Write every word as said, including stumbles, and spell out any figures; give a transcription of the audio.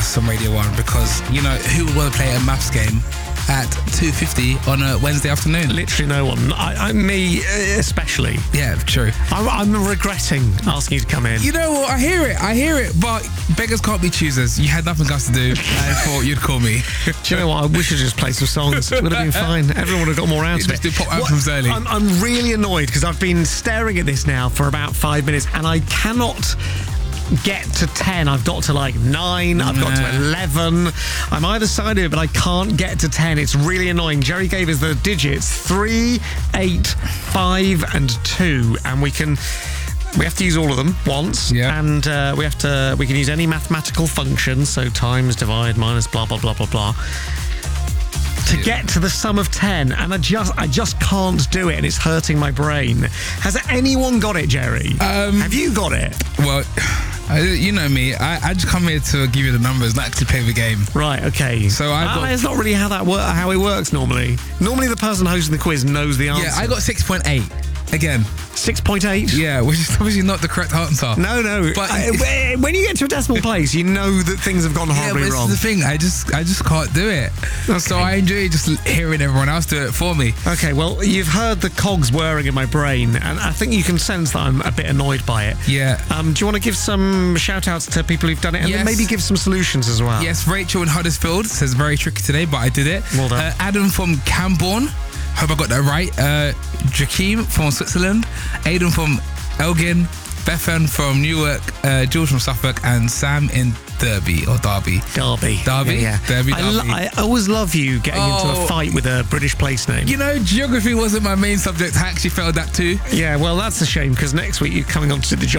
maths on Radio one because, you know, who would want to play a maths game at two fifty on a Wednesday afternoon? Literally no one. I, I, me especially. Yeah, true. I'm, I'm regretting asking you to come in. You know what? I hear it. I hear it. But beggars can't be choosers. You had nothing else to do. I thought you'd call me. Do you know what? I wish I'd just played some songs. It would have been fine. Everyone would have got more out of it. Just do pop anthems early. I'm, I'm really annoyed because I've been staring at this now for about five minutes and I cannot get to ten. I've got to like nine. I've got to eleven. I'm either side of it, but I can't get to ten. It's really annoying. Jerry gave us the digits three, eight, five, and two, and we can. We have to use all of them once, yeah. and uh, we have to. We can use any mathematical function, so times, divide, minus, blah blah blah blah blah. To get to the sum of ten, and I just I just can't do it, and it's hurting my brain. Has anyone got it, Jerry? Um, Have you got it? Well, I, you know me. I, I just come here to give you the numbers, not actually play the game. Right. Okay. So I got. Uh, it's not really how that wor- how it works normally. Normally, the person hosting the quiz knows the answer. Yeah, I got six point eight. Again. six point eight? Yeah, which is obviously not the correct answer. No, no. But I, when you get to a decimal place, you know that things have gone horribly yeah, but wrong. This is the thing. I just, I just can't do it. Okay. So I enjoy just hearing everyone else do it for me. Okay, well, you've heard the cogs whirring in my brain, and I think you can sense that I'm a bit annoyed by it. Yeah. Um, do you want to give some shout-outs to people who've done it, and Yes. then maybe give some solutions as well? Yes, Rachel in Huddersfield says very tricky today, but I did it. Well done. Uh, Adam from Camborne. Hope I got that right. Uh, Jakeem from Switzerland. Aidan from Elgin. Bethan from Newark. Uh, Jules from Suffolk. And Sam in Derby or Derby. Derby. Derby? Yeah, yeah. Derby, I, lo- Derby. I always love you getting into Oh. a fight with a British place name. You know, geography wasn't my main subject. I actually failed that too. Yeah, well, that's a shame, because next week you're coming on to the